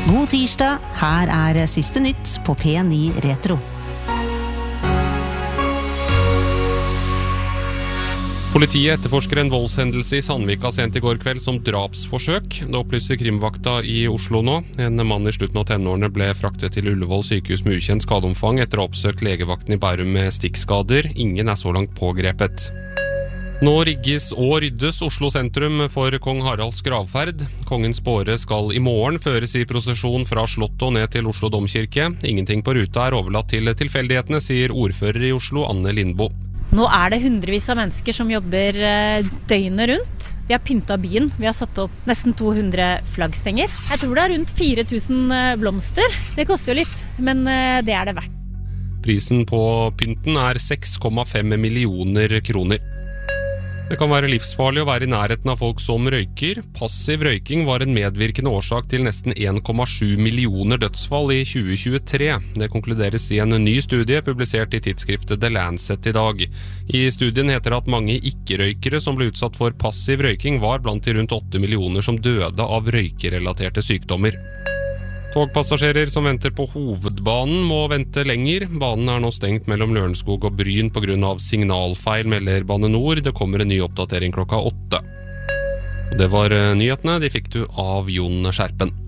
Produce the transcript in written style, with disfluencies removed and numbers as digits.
God tirsdag, her siste nytt på P9 Retro. Politiet etterforsker en voldshendelse i Sandvika sent i går kveld som drapsforsøk. Det opplyser krimvakta i Oslo nå. En mann i slutten av tenårene ble fraktet til Ullevål sykehus med ukjent skadeomfang etter å ha oppsøkt legevakten i Bærum med stikkskader. Ingen så langt pågrepet. Nå rigges og ryddes Oslo sentrum for kong Haralds gravferd. Kongens båre skal i morgen føres i prosesjon fra Slottet og ned til Oslo domkirke. Ingenting på ruta overlatt til tilfeldighetene, sier ordfører i Oslo, Anne Lindboe. Nå det hundrevis av mennesker som jobber døgnet rundt. Vi har pyntet byen. Vi har satt opp nesten 200 flaggstenger. Jeg tror det rundt 4000 blomster. Det koster jo litt, men det det verdt. Prisen på pynten 6,5 millioner kroner. Det kan være livsfarlig å være i nærheten av folk som røyker. Passiv røyking var en medvirkende årsak til nesten 1,7 millioner dødsfall i 2023. Det konkluderes i en ny studie publisert i tidsskriftet The Lancet i dag. I studien heter det at mange ikke-røykere som ble utsatt for passiv røyking var blant de rundt 8 millioner som døde av røykerelaterte sykdommer. Togpassasjerer som venter på hovedbanen må vente lenger. Banen nå stengt mellom Lørenskog og Bryn på grunn av signalfeil, melder Bane Nor. Det kommer en ny oppdatering klokka 8. Og det var nyhetene. De fikk du av Jon Skjerpen.